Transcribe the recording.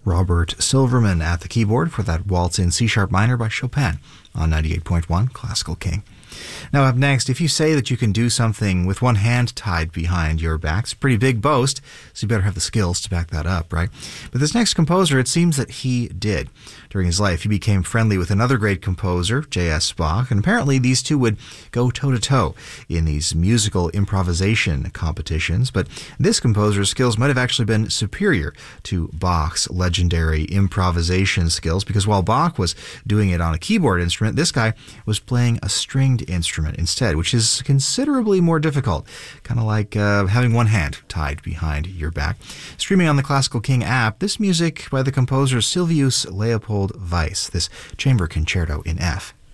Robert Silverman at the keyboard for that waltz in C-sharp minor by Chopin on 98.1 Classical King. Now up next, if you say that you can do something with one hand tied behind your back, it's a pretty big boast, so you better have the skills to back that up, right? But this next composer, it seems that he did. During his life, he became friendly with another great composer, J.S. Bach, and apparently these two would go toe-to-toe in these musical improvisation competitions, but this composer's skills might have actually been superior to Bach's legendary improvisation skills, because while Bach was doing it on a keyboard instrument, this guy was playing a stringed instrument instead, which is considerably more difficult, kind of like having one hand tied behind your back. Streaming on the Classical King app, this music by the composer Silvius Leopold Weiss, this chamber concerto in F.